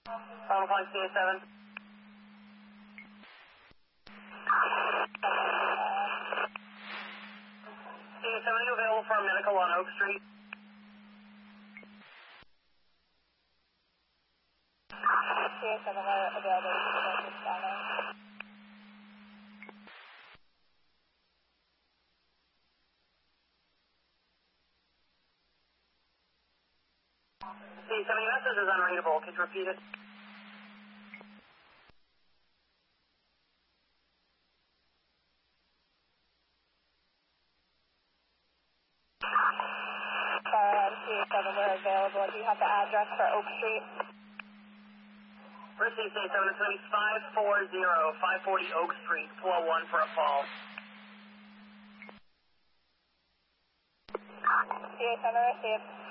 Calling CA7. CA7, are you available for a medical on Oak Street? CA7 are available to responding. CA7, your message is unreadable. Could you repeat it? CA7 are available. Do you have the address for Oak Street? First CA7, it's going to be 540 Oak Street, flow 1 for a fall. CA7 received.